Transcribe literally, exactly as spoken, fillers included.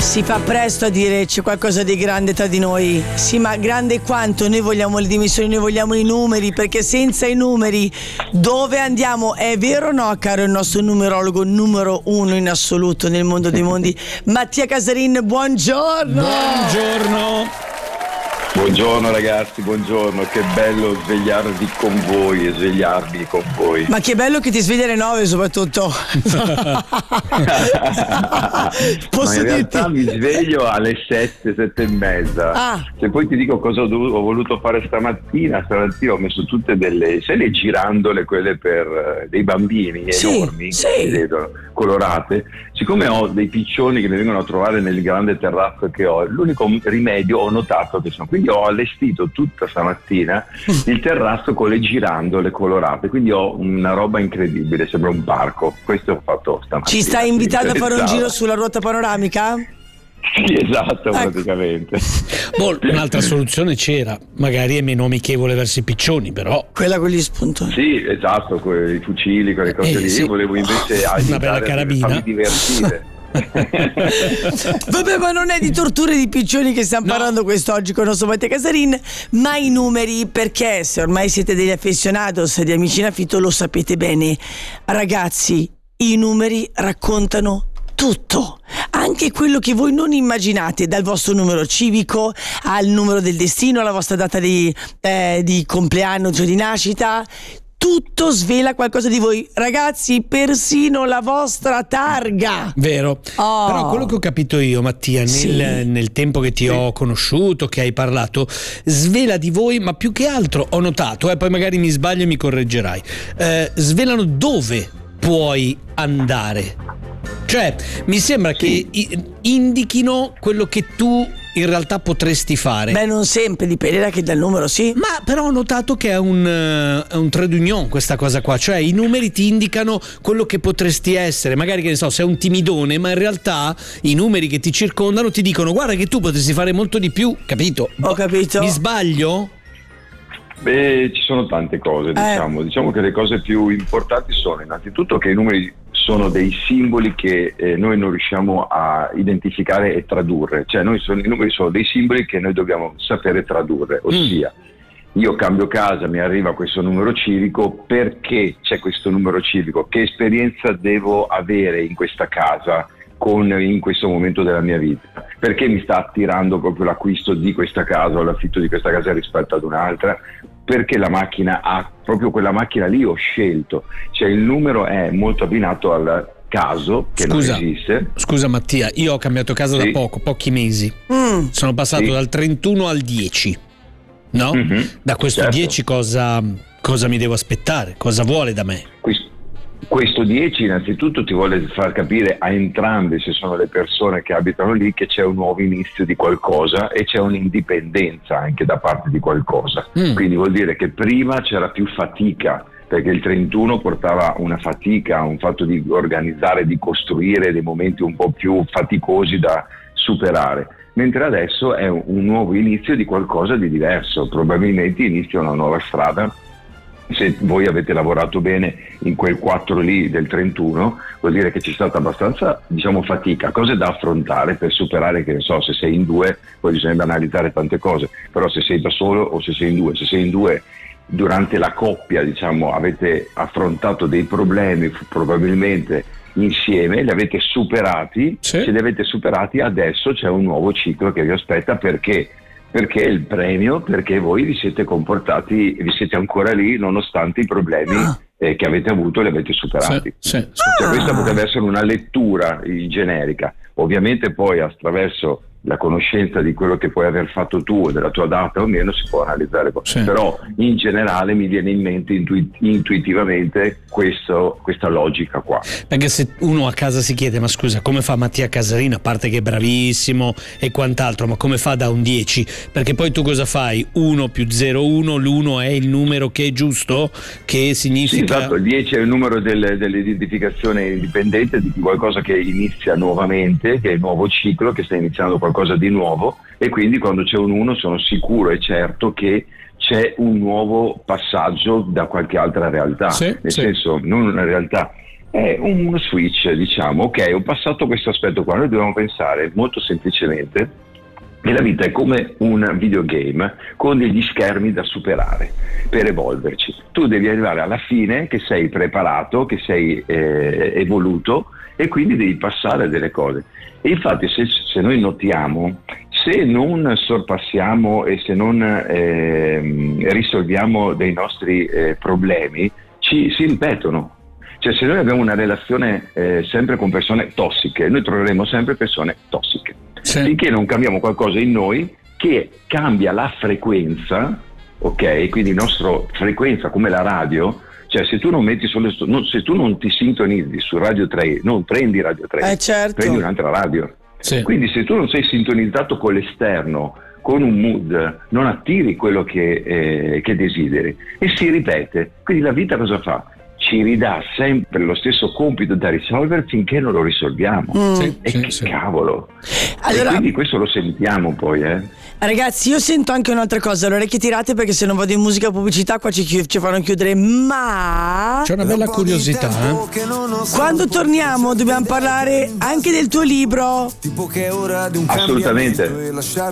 Si fa presto a dire c'è qualcosa di grande tra di noi. Sì, ma grande quanto? Noi vogliamo le dimensioni, noi vogliamo i numeri, perché senza i numeri dove andiamo? È vero o no, caro il nostro numerologo numero uno in assoluto nel mondo dei mondi, Mattia Casarin, buongiorno! Buongiorno! Buongiorno ragazzi, buongiorno, che bello svegliarvi con voi e svegliarmi con voi. Ma che bello che ti svegli alle nove soprattutto. Posso Ma in dirti? realtà mi sveglio alle sette, sette e mezza. Ah. Se poi ti dico cosa ho, dovuto, ho voluto fare stamattina, stamattina ho messo tutte delle, sai le girandole, quelle per uh, dei bambini sì, enormi, sì. che si vedono, colorate. Siccome ho dei piccioni che mi vengono a trovare nel grande terrazzo che ho, l'unico rimedio ho notato che sono, quindi ho allestito tutta stamattina il terrazzo con le girandole colorate, quindi ho una roba incredibile, sembra un parco. Questo ho fatto stamattina. Ci stai invitando a fare un giro sulla ruota panoramica? Sì, esatto, ecco. Praticamente. Boh, un'altra soluzione c'era, magari è meno amichevole verso i piccioni, però. Quella con gli spuntoni. Sì, esatto, quei fucili, quelle cose Eh, lì. sì. Io volevo invece una bella carabina, farmi divertire. Vabbè, ma non è di torture di piccioni che stiamo no. parlando quest'oggi con il nostro Mattia Casarin, ma i numeri, perché se ormai siete degli aficionados di Amici in Affitto lo sapete bene, ragazzi, i numeri raccontano tutto, anche quello che voi non immaginate, dal vostro numero civico al numero del destino, alla vostra data di, eh, di compleanno, giorno di nascita. Tutto svela qualcosa di voi, ragazzi, persino la vostra targa. Vero. Oh. Però quello che ho capito io, Mattia, nel, Sì. nel tempo che ti Sì. ho conosciuto, che hai parlato, svela di voi, ma più che altro ho notato, eh, poi magari mi sbaglio e mi correggerai, eh, svelano dove puoi andare. Cioè, mi sembra Sì. che i- indichino quello che tu in realtà potresti fare. Beh, non sempre, dipende da che dal numero, sì. Ma però ho notato che è un, eh, è un trade union questa cosa qua, cioè i numeri ti indicano quello che potresti essere, magari che ne so, sei un timidone, ma in realtà i numeri che ti circondano ti dicono guarda che tu potresti fare molto di più, capito? Ho capito. Mi sbaglio? Beh, ci sono tante cose, Eh. diciamo. Diciamo che le cose più importanti sono innanzitutto che i numeri sono dei simboli che eh, noi non riusciamo a identificare e tradurre, cioè noi sono, i numeri sono dei simboli che noi dobbiamo sapere tradurre, ossia mm. io cambio casa, mi arriva questo numero civico, perché c'è questo numero civico, che esperienza devo avere in questa casa con, in questo momento della mia vita, perché mi sta attirando proprio l'acquisto di questa casa o l'affitto di questa casa rispetto ad un'altra, perché la macchina ha proprio quella macchina lì ho scelto, cioè il numero è molto abbinato al caso che Scusa, non esiste. Scusa Mattia, io ho cambiato casa Sì. da poco, pochi mesi, Mm. sono passato Sì. dal trentuno al dieci, no? Mm-hmm. Da questo Certo. dieci cosa, cosa mi devo aspettare? Cosa vuole da me? Questo, questo dieci innanzitutto ti vuole far capire a entrambe, se sono le persone che abitano lì, che c'è un nuovo inizio di qualcosa e c'è un'indipendenza anche da parte di qualcosa. Mm. Quindi vuol dire che prima c'era più fatica, perché il trentuno portava una fatica, un fatto di organizzare, di costruire dei momenti un po' più faticosi da superare, mentre adesso è un nuovo inizio di qualcosa di diverso, probabilmente inizia una nuova strada. Se voi avete lavorato bene in quel quattro lì del trentuno, vuol dire che c'è stata abbastanza, diciamo, fatica, cose da affrontare per superare, che ne so, se sei in due poi bisogna analizzare tante cose, però se sei da solo o se sei in due, se sei in due durante la coppia, diciamo, avete affrontato dei problemi probabilmente insieme, li avete superati, Sì. se li avete superati adesso c'è un nuovo ciclo che vi aspetta, perché perché il premio, perché voi vi siete comportati, vi siete ancora lì nonostante i problemi Ah. eh, che avete avuto, li avete superati. Sì, sì, sì. Cioè, Ah. questa potrebbe essere una lettura eh, generica, ovviamente poi attraverso la conoscenza di quello che puoi aver fatto tu, della tua data o meno, si può analizzare, Sì. però in generale mi viene in mente intui- intuitivamente questo, questa logica qua. Perché se uno a casa si chiede ma scusa come fa Mattia Casarin, a parte che è bravissimo e quant'altro, ma come fa da un dieci? Perché poi tu cosa fai? uno più zero uno, l'uno è il numero che è giusto, che significa... Sì, esatto, il dieci è il numero del, dell'identificazione indipendente di qualcosa che inizia nuovamente, che è il nuovo ciclo, che sta iniziando qualcosa di nuovo, e quindi quando c'è un uno sono sicuro e certo che c'è un nuovo passaggio da qualche altra realtà, Sì, nel sì. senso non una realtà è un switch, diciamo, ok, ho passato questo aspetto qua, noi dobbiamo pensare molto semplicemente che la vita è come un videogame con degli schermi da superare per evolverci. Tu devi arrivare alla fine che sei preparato, che sei eh, evoluto e quindi devi passare delle cose. E infatti se, se noi notiamo, se non sorpassiamo e se non eh, risolviamo dei nostri eh, problemi, ci si ripetono. Cioè se noi abbiamo una relazione eh, sempre con persone tossiche, noi troveremo sempre persone tossiche. Sì. Finché non cambiamo qualcosa in noi che cambia la frequenza, ok? Quindi la nostra frequenza come la radio, cioè se tu non metti solo non, se tu non ti sintonizzi su Radio tre, non prendi Radio tre, eh certo. prendi un'altra radio. Sì. Quindi se tu non sei sintonizzato con l'esterno, con un mood, non attiri quello che, eh, che desideri e si ripete. Quindi la vita cosa fa? Ci ridà sempre lo stesso compito da risolvere finché non lo risolviamo. Mm. Sì, e sì, che sì. cavolo! Allora, e quindi questo lo sentiamo poi, eh. Ragazzi, io sento anche un'altra cosa, le orecchie tirate perché se non vado in musica pubblicità qua ci, chi- ci fanno chiudere, ma c'è una bella curiosità, eh? Quando torniamo dobbiamo parlare anche del tuo libro. Assolutamente.